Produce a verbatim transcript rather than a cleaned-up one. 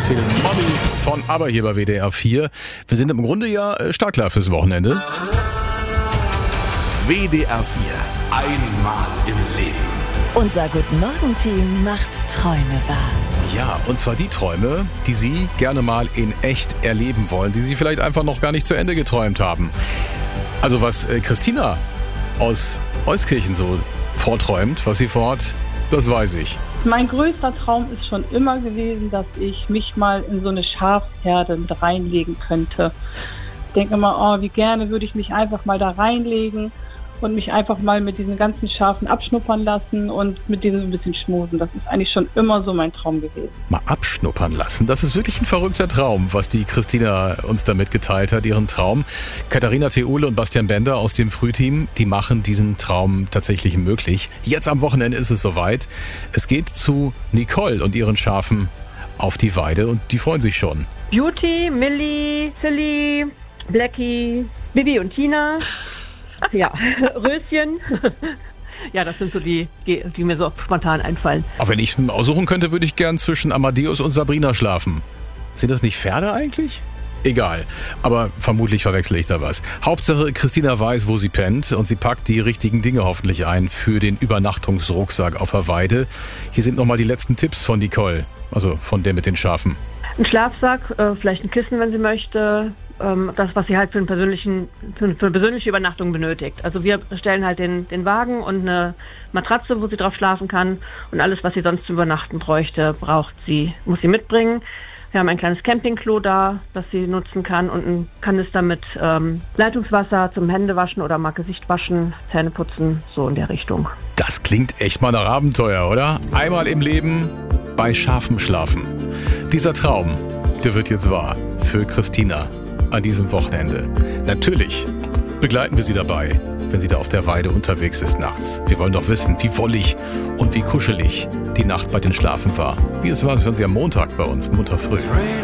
Phil Money von Aber hier bei W D R vier. Wir sind im Grunde ja startklar fürs Wochenende. W D R vier. Einmal im Leben. Unser Guten-Morgen-Team macht Träume wahr. Ja, und zwar die Träume, die Sie gerne mal in echt erleben wollen, die Sie vielleicht einfach noch gar nicht zu Ende geträumt haben. Also was äh, Christina aus Euskirchen so vorträumt, was sie vorhat, das weiß ich. Mein größter Traum ist schon immer gewesen, dass ich mich mal in so eine Schafsherde mit reinlegen könnte. Ich denke immer, oh, wie gerne würde ich mich einfach mal da reinlegen und mich einfach mal mit diesen ganzen Schafen abschnuppern lassen und mit denen so ein bisschen schmusen. Das ist eigentlich schon immer so mein Traum gewesen. Mal abschnuppern lassen, das ist wirklich ein verrückter Traum, was die Christina uns da mitgeteilt hat, ihren Traum. Katharina Theule und Bastian Bender aus dem Frühteam, die machen diesen Traum tatsächlich möglich. Jetzt am Wochenende ist es soweit. Es geht zu Nicole und ihren Schafen auf die Weide und die freuen sich schon. Beauty, Millie, Silly, Blackie, Bibi und Tina. Ja, Röschen. Ja, das sind so die, die mir so spontan einfallen. Aber wenn ich aussuchen könnte, würde ich gern zwischen Amadeus und Sabrina schlafen. Sind das nicht Pferde eigentlich? Egal, aber vermutlich verwechsel ich da was. Hauptsache, Christina weiß, wo sie pennt und sie packt die richtigen Dinge hoffentlich ein für den Übernachtungsrucksack auf der Weide. Hier sind nochmal die letzten Tipps von Nicole, also von der mit den Schafen. Ein Schlafsack, äh, vielleicht ein Kissen, wenn sie möchte. Ähm, das, was sie halt für, einen persönlichen, für, für eine persönliche Übernachtung benötigt. Also wir stellen halt den, den Wagen und eine Matratze, wo sie drauf schlafen kann. Und alles, was sie sonst zum Übernachten bräuchte, braucht sie, muss sie mitbringen. Wir haben ein kleines Campingklo da, das sie nutzen kann und ein Kanister mit ähm, Leitungswasser zum Händewaschen oder mal Gesicht waschen, Zähne putzen, so in der Richtung. Das klingt echt mal nach Abenteuer, oder? Einmal im Leben bei Schafen schlafen. Dieser Traum, der wird jetzt wahr für Christina an diesem Wochenende. Natürlich begleiten wir sie dabei, wenn sie da auf der Weide unterwegs ist nachts. Wir wollen doch wissen, wie wollig und wie kuschelig die Nacht bei den Schlafen war. Wie es war, wenn sie am Montag bei uns, Montag früh.